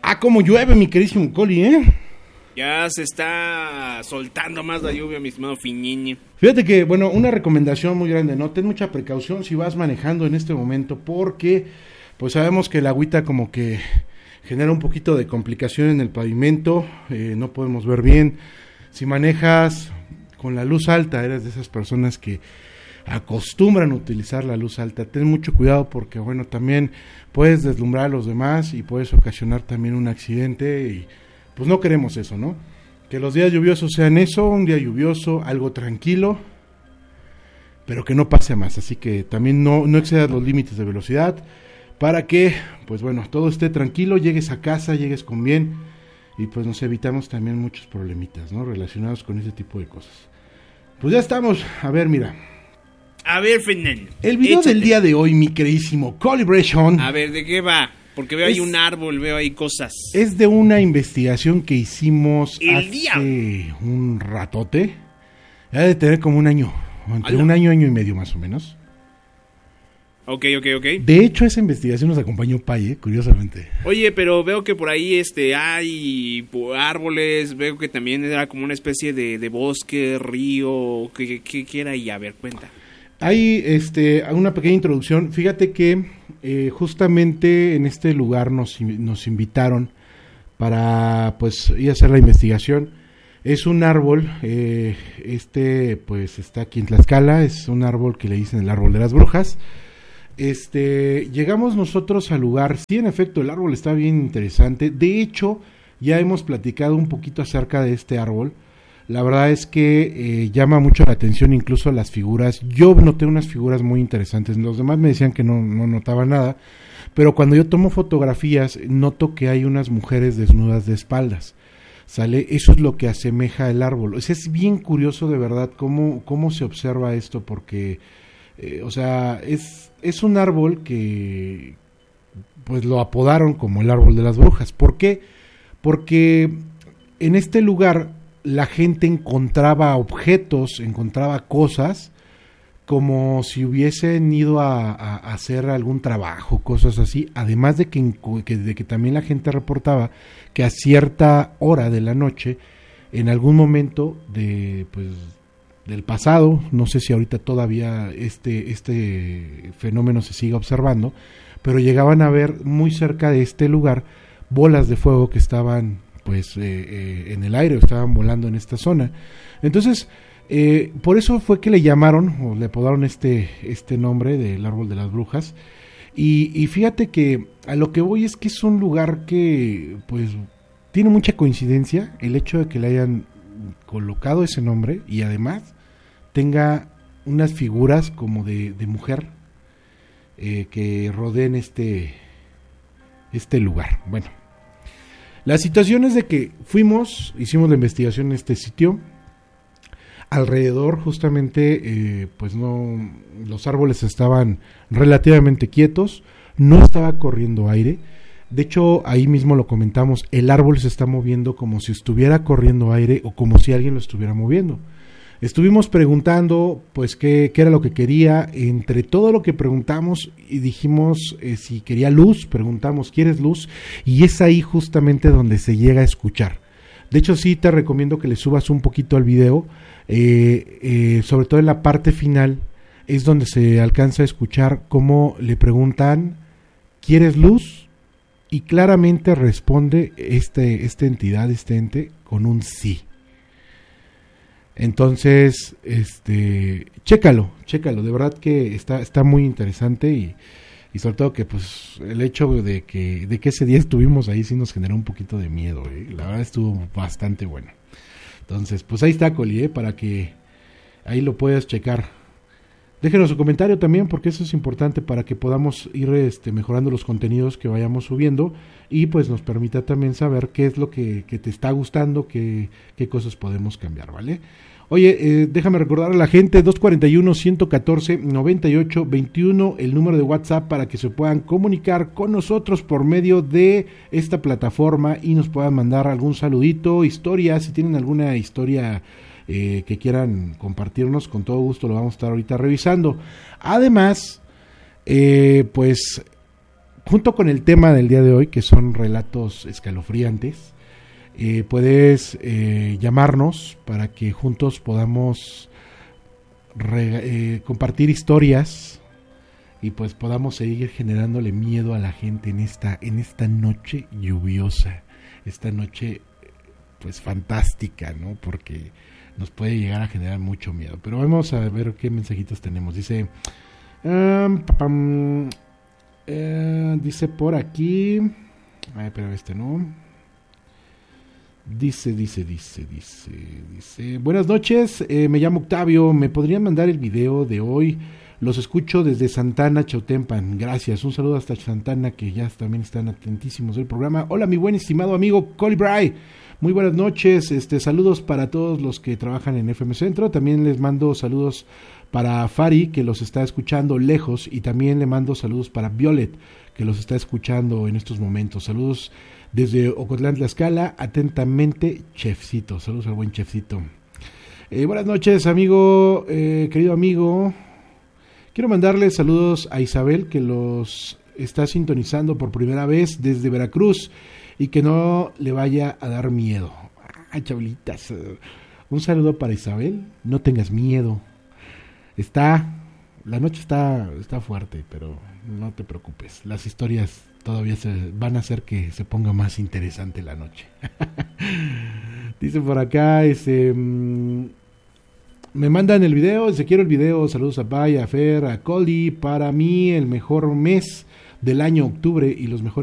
Como llueve, mi queridísimo Coli, Ya se está soltando más la lluvia, mi estimado Fiñiñi. Fíjate que, bueno, una recomendación muy grande, ¿no? Ten mucha precaución si vas manejando en este momento, porque pues sabemos que el agüita como que genera un poquito de complicación en el pavimento, no podemos ver bien. Si manejas con la luz alta, eres de esas personas que acostumbran a utilizar la luz alta, ten mucho cuidado porque, bueno, también puedes deslumbrar a los demás y puedes ocasionar también un accidente y pues no queremos eso, ¿no? Que los días lluviosos sean eso, un día lluvioso, algo tranquilo, pero que no pase más, así que también no excedas los límites de velocidad para que, pues bueno, todo esté tranquilo, llegues a casa, llegues con bien y pues nos evitamos también muchos problemitas, ¿no? Relacionados con ese tipo de cosas. Pues ya estamos, a ver, mira. A ver, Fernando. El video del día de hoy, mi queridísimo Calibration. A ver, ¿de qué va? Porque veo ahí un árbol, veo ahí cosas. Es de una investigación que hicimos hace un ratote. Ha de tener como un año, entre un año y medio más o menos. Ok. De hecho, esa investigación nos acompañó Pai, curiosamente. Oye, pero veo que por ahí hay árboles, veo que también era como una especie de bosque, río, ¿qué era ahí? A ver, cuenta. Hay una pequeña introducción. Fíjate que justamente en este lugar nos invitaron para pues ir a hacer la investigación. Es un árbol, pues está aquí en Tlaxcala, es un árbol que le dicen el árbol de las brujas. Llegamos nosotros al lugar, sí, en efecto, el árbol está bien interesante. De hecho, ya hemos platicado un poquito acerca de este árbol. La verdad es que llama mucho la atención incluso las figuras. Yo noté unas figuras muy interesantes. Los demás me decían que no notaban nada. Pero cuando yo tomo fotografías, noto que hay unas mujeres desnudas de espaldas. ¿Sale? Eso es lo que asemeja el árbol. O sea, es bien curioso de verdad cómo se observa esto, porque, es un árbol que pues lo apodaron como el árbol de las brujas. ¿Por qué? Porque en este lugar la gente encontraba objetos, encontraba cosas, como si hubiesen ido a hacer algún trabajo, cosas así, además de que también la gente reportaba que a cierta hora de la noche, en algún momento del pasado, no sé si ahorita todavía este fenómeno se sigue observando, pero llegaban a ver muy cerca de este lugar bolas de fuego que estaban en el aire, estaban volando en esta zona. Entonces, por eso fue que le llamaron, o le apodaron este nombre del árbol de las brujas. Y fíjate que a lo que voy es que es un lugar que, pues, tiene mucha coincidencia el hecho de que le hayan colocado ese nombre y además tenga unas figuras como de mujer que rodeen este lugar. Bueno, la situación es de que hicimos la investigación en este sitio. Alrededor justamente los árboles estaban relativamente quietos, no estaba corriendo aire. De hecho, ahí mismo lo comentamos, el árbol se está moviendo como si estuviera corriendo aire o como si alguien lo estuviera moviendo. Estuvimos preguntando pues qué era lo que quería. Entre todo lo que preguntamos y dijimos si quería luz, preguntamos ¿quieres luz? Y es ahí justamente donde se llega a escuchar. De hecho, sí te recomiendo que le subas un poquito al video, sobre todo en la parte final es donde se alcanza a escuchar cómo le preguntan ¿quieres luz? Y claramente responde esta entidad, este ente, con un sí. Entonces, chécalo, de verdad que está muy interesante y sobre todo que pues el hecho de que ese día estuvimos ahí sí nos generó un poquito de miedo, la verdad estuvo bastante bueno. Entonces, pues ahí está, Coli, para que ahí lo puedas checar. Déjenos su comentario también, porque eso es importante para que podamos ir mejorando los contenidos que vayamos subiendo y pues nos permita también saber qué es lo que te está gustando, qué cosas podemos cambiar, ¿vale? Oye, déjame recordar a la gente, 241-114-98-21, el número de WhatsApp para que se puedan comunicar con nosotros por medio de esta plataforma y nos puedan mandar algún saludito, historia, si tienen alguna historia que quieran compartirnos, con todo gusto lo vamos a estar ahorita revisando. Además, pues junto con el tema del día de hoy, que son relatos escalofriantes, puedes llamarnos para que juntos podamos compartir historias y pues podamos seguir generándole miedo a la gente en esta noche lluviosa, esta noche pues fantástica, ¿no? Porque nos puede llegar a generar mucho miedo. Pero vamos a ver qué mensajitos tenemos. Dice dice por aquí, pero no. Dice, buenas noches, me llamo Octavio, ¿me podrían mandar el video de hoy? Los escucho desde Santana, Chautempan, gracias, un saludo hasta Santana, que ya también están atentísimos del programa. Hola mi buen estimado amigo Colibray, muy buenas noches, saludos para todos los que trabajan en FM Centro, también les mando saludos para Fari, que los está escuchando lejos, y también le mando saludos para Violet, que los está escuchando en estos momentos. Saludos desde Ocotlán, Tlaxcala, atentamente, Chefcito. Saludos al buen Chefcito. Buenas noches, amigo, querido amigo. Quiero mandarle saludos a Isabel, que los está sintonizando por primera vez desde Veracruz, y que no le vaya a dar miedo. Ay, chavalitas. Un saludo para Isabel, no tengas miedo. La noche está fuerte, pero no te preocupes. Las historias todavía van a hacer que se ponga más interesante la noche. Dice por acá, me mandan el video, quiero el video. Saludos a Bay, a Fer, a Coli. Para mí el mejor mes del año, octubre, y los mejores